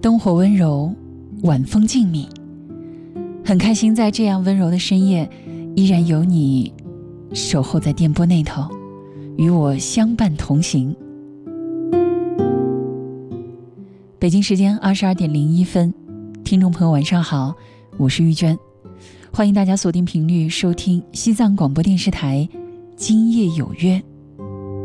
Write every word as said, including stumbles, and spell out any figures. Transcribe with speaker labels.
Speaker 1: 灯火温柔，晚风静谧。很开心在这样温柔的深夜，依然有你守候在电波那头，与我相伴同行。北京时间二十二点零一分，听众朋友晚上好，我是玉娟，欢迎大家锁定频率收听西藏广播电视台今夜有约。